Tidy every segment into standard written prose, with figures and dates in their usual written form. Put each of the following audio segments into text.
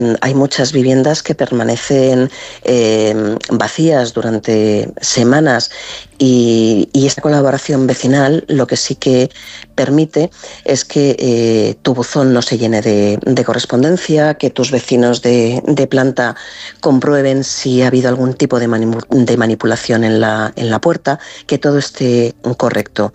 hay muchas viviendas que permanecen vacías durante semanas y esta colaboración vecinal lo que sí que permite es que tu buzón no se llene de correspondencia, que tus vecinos de planta comprueben si ha habido algún tipo de manipulación en la puerta, que todo esté correcto.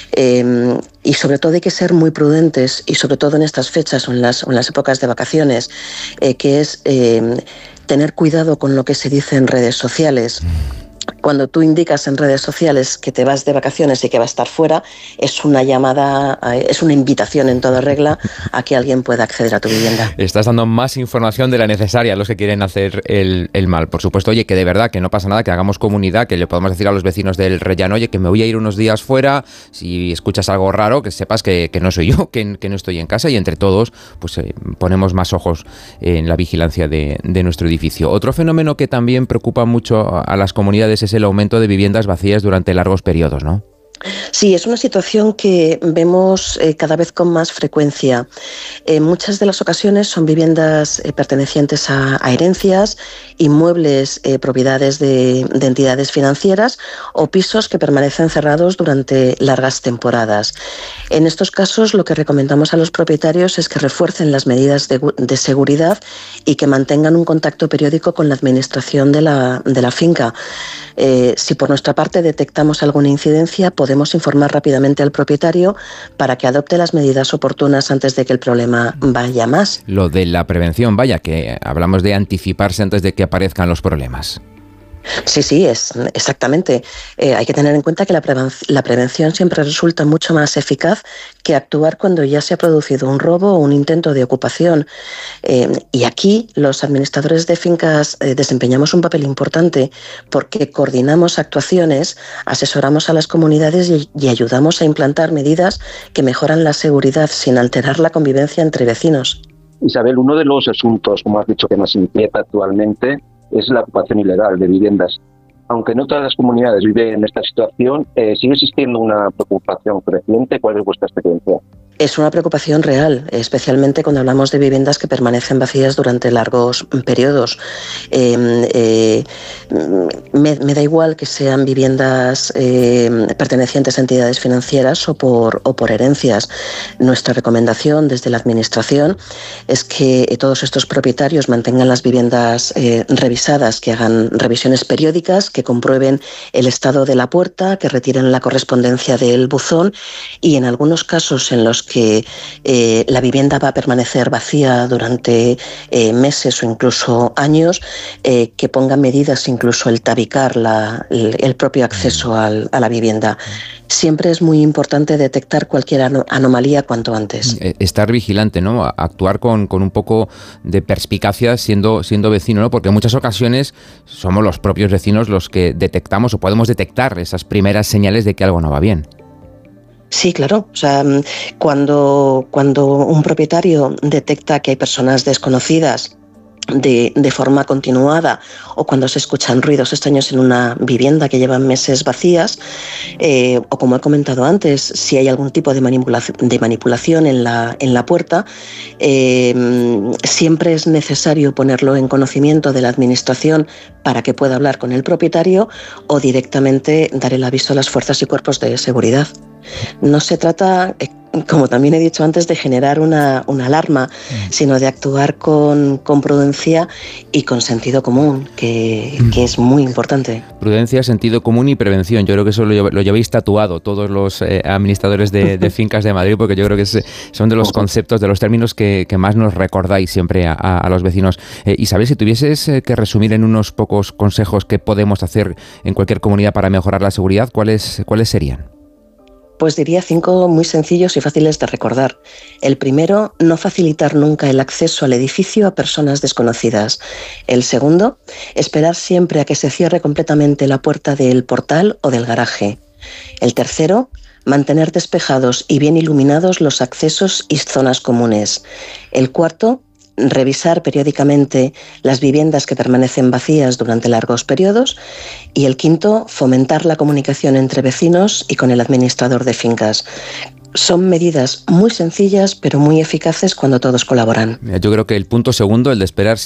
Y sobre todo hay que ser muy prudentes, y sobre todo en estas fechas o en las épocas de vacaciones, que es tener cuidado con lo que se dice en redes sociales. Cuando tú indicas en redes sociales que te vas de vacaciones y que vas a estar fuera, es una llamada, es una invitación en toda regla a que alguien pueda acceder a tu vivienda. Estás dando más información de la necesaria a los que quieren hacer el mal. Por supuesto, oye, que de verdad, que no pasa nada, que hagamos comunidad, que le podamos decir a los vecinos del Rellano, oye, que me voy a ir unos días fuera, si escuchas algo raro, que sepas que no soy yo, que no estoy en casa, y entre todos pues ponemos más ojos en la vigilancia de nuestro edificio. Otro fenómeno que también preocupa mucho a las comunidades es el aumento de viviendas vacías durante largos periodos, ¿no? Sí, es una situación que vemos cada vez con más frecuencia. En muchas de las ocasiones son viviendas pertenecientes a herencias, inmuebles, propiedades de entidades financieras o pisos que permanecen cerrados durante largas temporadas. En estos casos, lo que recomendamos a los propietarios es que refuercen las medidas de seguridad y que mantengan un contacto periódico con la administración de la finca. Si por nuestra parte detectamos alguna incidencia, podemos informar rápidamente al propietario para que adopte las medidas oportunas antes de que el problema vaya más. Lo de la prevención, vaya, que hablamos de anticiparse antes de que aparezcan los problemas. Sí, exactamente. Hay que tener en cuenta que la prevención siempre resulta mucho más eficaz que actuar cuando ya se ha producido un robo o un intento de ocupación. Y aquí los administradores de fincas desempeñamos un papel importante porque coordinamos actuaciones, asesoramos a las comunidades y ayudamos a implantar medidas que mejoran la seguridad sin alterar la convivencia entre vecinos. Isabel, uno de los asuntos, como has dicho, que nos inquieta actualmente es la ocupación ilegal de viviendas. Aunque no todas las comunidades viven en esta situación, sigue existiendo una preocupación creciente. ¿Cuál es vuestra experiencia? Es una preocupación real, especialmente cuando hablamos de viviendas que permanecen vacías durante largos periodos. Me da igual que sean viviendas pertenecientes a entidades financieras o por herencias. Nuestra recomendación desde la Administración es que todos estos propietarios mantengan las viviendas revisadas, que hagan revisiones periódicas, que comprueben el estado de la puerta, que retiren la correspondencia del buzón y en algunos casos en los que la vivienda va a permanecer vacía durante meses o incluso años, que pongan medidas, incluso el tabicar el propio acceso a la vivienda. Siempre es muy importante detectar cualquier anomalía cuanto antes. Estar vigilante, ¿no? Actuar con un poco de perspicacia siendo vecino, ¿no? Porque en muchas ocasiones somos los propios vecinos los que detectamos o podemos detectar esas primeras señales de que algo no va bien. Sí, claro. O sea, cuando un propietario detecta que hay personas desconocidas de forma continuada o cuando se escuchan ruidos extraños en una vivienda que llevan meses vacías, o como he comentado antes, si hay algún tipo de manipulación en la puerta, siempre es necesario ponerlo en conocimiento de la Administración para que pueda hablar con el propietario o directamente dar el aviso a las fuerzas y cuerpos de seguridad. No se trata, como también he dicho antes, de generar una alarma, sino de actuar con prudencia y con sentido común, que es muy importante. Prudencia, sentido común y prevención. Yo creo que eso lo lleváis tatuado todos los administradores de fincas de Madrid, porque yo creo que son de los conceptos, de los términos que más nos recordáis siempre a los vecinos. Isabel, si tuvieses que resumir en unos pocos consejos que podemos hacer en cualquier comunidad para mejorar la seguridad, ¿cuáles serían? Pues diría 5 muy sencillos y fáciles de recordar. El primero, no facilitar nunca el acceso al edificio a personas desconocidas. El segundo, esperar siempre a que se cierre completamente la puerta del portal o del garaje. El tercero, mantener despejados y bien iluminados los accesos y zonas comunes. El cuarto, revisar periódicamente las viviendas que permanecen vacías durante largos periodos. Y el quinto, fomentar la comunicación entre vecinos y con el administrador de fincas. son medidas muy sencillas pero muy eficaces cuando todos colaboran. Yo creo que el punto segundo, el de esperar